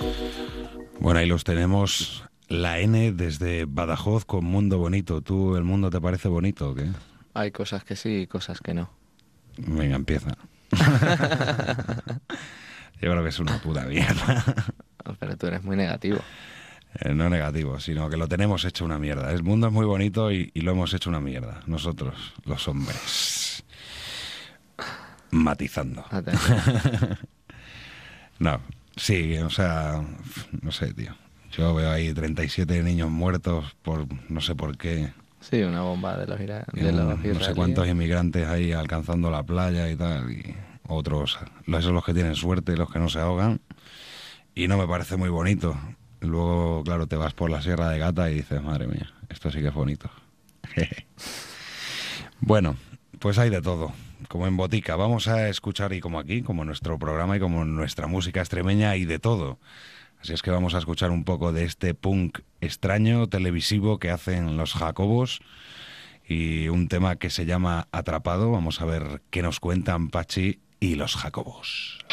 Bueno, ahí los tenemos. La N desde Badajoz con Mundo Bonito. ¿Tú, el mundo te parece bonito o qué? Hay cosas que sí y cosas que no. Venga, empieza. Yo creo que es una puta mierda. Pero tú eres muy negativo. No negativo, sino que lo tenemos hecho una mierda. El mundo es muy bonito y lo hemos hecho una mierda. Nosotros, los hombres. Matizando. Atención. No, sí, o sea, no sé, tío. Yo veo ahí 37 niños muertos por no sé por qué. Sí, una bomba de Y los no sé cuántos israelíes. inmigrantes ahí alcanzando la playa y tal. Y otros, esos los que tienen suerte, los que no se ahogan. Y no me parece muy bonito. Luego, claro, te vas por la Sierra de Gata y dices, madre mía, esto sí que es bonito. Bueno, pues hay de todo. Como en Botica, vamos a escuchar y como aquí, como nuestro programa y como nuestra música extremeña, hay de todo. Así es que vamos a escuchar un poco de este punk extraño televisivo que hacen los Jacobos y un tema que se llama Atrapado. Vamos a ver qué nos cuentan Pachi y los Jacobos.